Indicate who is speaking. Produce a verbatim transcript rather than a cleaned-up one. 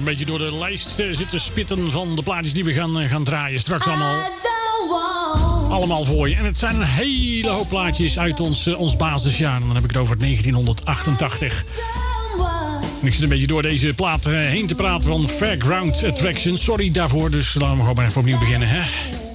Speaker 1: beetje door de lijst uh, zitten spitten van de plaatjes die we gaan, uh, gaan draaien. Straks allemaal, allemaal voor je. En het zijn een hele hoop plaatjes uit ons, uh, ons basisjaar. En dan heb ik het over negentien achtentachtig. En ik zit een beetje door deze plaat uh, heen te praten van Fairground Attraction. Sorry daarvoor, dus laten we gewoon maar even opnieuw beginnen, hè.